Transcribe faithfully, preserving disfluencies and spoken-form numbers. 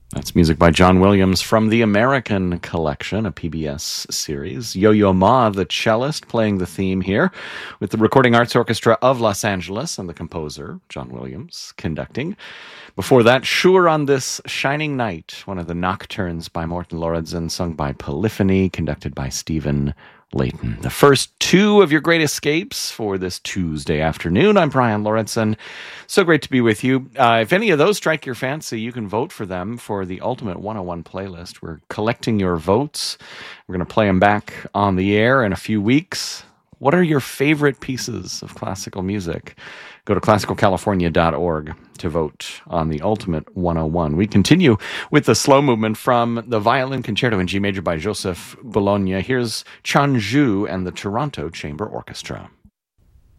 That's music by John Williams from the American Collection, a P B S series. Yo-Yo Ma, the cellist, playing the theme here with the Recording Arts Orchestra of Los Angeles and the composer, John Williams, conducting. Before that, Sure on This Shining Night, one of the nocturnes by Morten Lauridsen, sung by Polyphony, conducted by Stephen Layton. The first two of your great escapes for this Tuesday afternoon. I'm Brian Lauridsen. So great to be with you. Uh, if any of those strike your fancy, you can vote for them for the Ultimate one oh one playlist. We're collecting your votes. We're going to play them back on the air in a few weeks. What are your favorite pieces of classical music? Go to classical california dot org to vote on the Ultimate one oh one. We continue with the slow movement from the Violin Concerto in G major by Joseph Bologna. Here's Chan Zhu and the Toronto Chamber Orchestra.